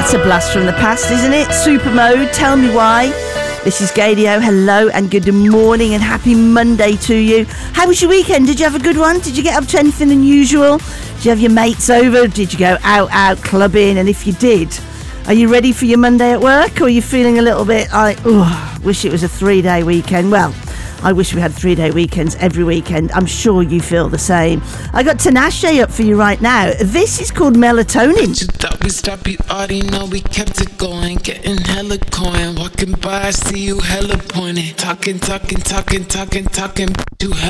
It's a blast from the past, isn't it? Super Mode, Tell Me Why. This is Gadio. Hello and good morning and happy Monday to you. How was your weekend? Did you have a good one? Did you get up to anything unusual? Did you have your mates over? Did you go out clubbing? And if you did, are you ready for your Monday at work? Or are you feeling a little bit like, wish it was a 3-day weekend? Well, I wish we had 3-day weekends every weekend. I'm sure you feel the same. I got Tinashe up for you right now. This is called Melatonin. You thought we stopped, you already know we kept it going. Getting hella coin. Walking by, I see you hella pointing. Talking. You hella